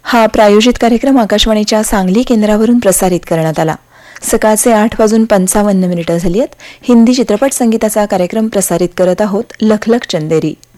हा प्रायोजित कार्यक्रम आकाशवाणीच्या सांगली केंद्रावरून प्रसारित करण्यात आला. सकाळचे 8:55 झाली आहेत. हिंदी चित्रपट संगीताचा कार्यक्रम प्रसारित करत आहोत. लख लख चंदेरी.